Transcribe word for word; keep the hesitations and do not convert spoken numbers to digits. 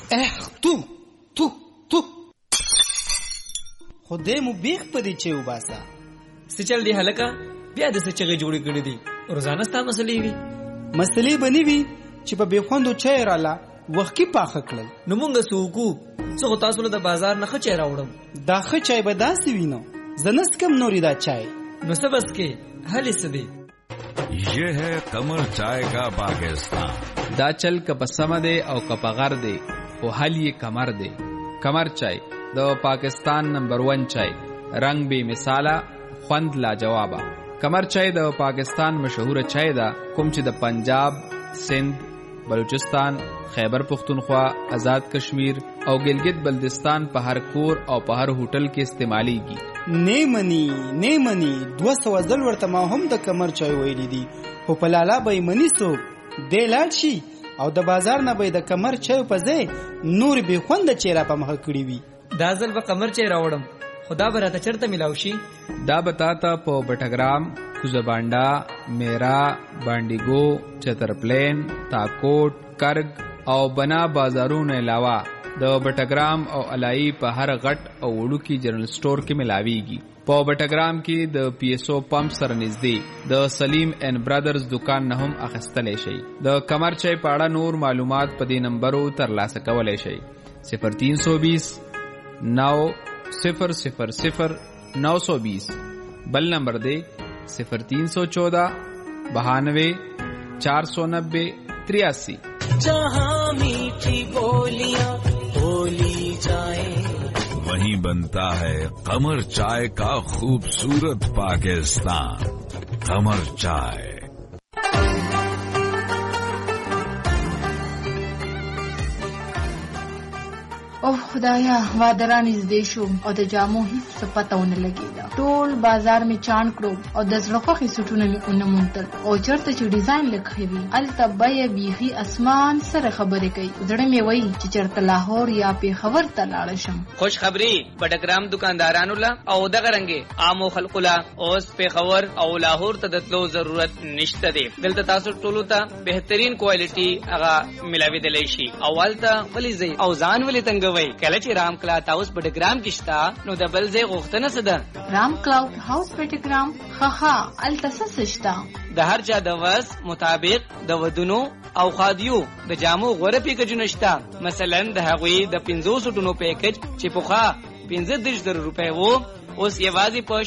اخ تو تو تو خدای مو بیخ پدې چې وباسا سچل دی هلکا بیا د سچغه جوړې کړې دي روزانه ستا مسلې وي مسلې بنې وي چې په بخوندو چای رااله وخت کې پاخه کړل نو مونږ سوکو څو تاسو له بازار نه خچې راوړم دا خ چای به داسې وینو زنس کم نوري دا چای نو سبس کې حل سدي یہ ہے قمر چائے کا پاکستان دا چل کپ سمدے او کپ غر دے او حل یہ کمر دے کمر چائے دا پاکستان نمبر ون چائے رنگ بے مثالا خوند لا جوابا کمر چائے دا پاکستان مشہور چائے دا کم چې د پنجاب سندھ بلوچستان خیبر پختونخوا آزاد کشمیر او گلگت بلدستان په هر کور او په هر هوټل کې استعمالي کی نه منی نه منی دو سو ځل ورته ما هم د کمر چای ویلې دي خو په لالا به منی سو د لاړ شي او د بازار نه به د کمر چای په ځای نور به خوند چیرې په مخ کړی وي دا ځل به کمر چای راوړم خدا به راته چرته ملاو شي دا بتاتا په بټګرام کوزبانډا میرا بانډیګو چترپلین تاکوټ کرگ او بنا بازارونو علاوه د بټګرام او علای په هر غټ او وړو کې جنرال سٹور کې ملاويږي په بټګرام کې د پی ایس او پمپ سره نږدې د سلیم اینڈ برادرز دکان نه هم اخیستلی شي د کمر چای پاړه نور معلومات په دې نمبرو ترلاسه کولای شي صفر تین سو بیس نو صفر صفر صفر نو سو بیس بل نمبر دے صفر تین سو چودہ بہانوے چار سو نبے تریاسی جہاں میٹھی بولیاں بولی جائے وہیں بنتا ہے قمر چائے کا خوبصورت پاکستان قمر چائے او خدایا وادران نږدې شو او د جامو هیڅ څه پته ونه لګېده ټول بازار می چاڼ کړو او د زړه خوښې سوټونه مې ونه موندل او چېرته چې ډیزاین لږ وي هلته بیه بیخي اسمان سره خبرې کوي زړه مې وایي چې چېرته لاهور یا پېښور ته لاړه شم خوش خبري بټګرام دکاندارانو له او دغه رنګې عامو خلقو له اوس پېښور او لاهور ته د تلو ضرورت نشته دی دلته تاسو ټولو ته بهترین کوالټي هغه ملاوېدلی شي او هلته ولې ځئ او ځان ولې تنګ وای کله چې رام کلاوډ هاوس بټګرام کې شته نو د بل ځای غوښتنه څه ده رام کلاوډ هاوس بټګرام ها ها الته څه شته د هر چا د وس مطابق د ودونو او خادیو د جامو غوره پیکجونه شته مثلا د هغوی د پنځوس ټونو پیکج چې پخوا پنځه دېرش زره روپۍ وو اوس یوازې په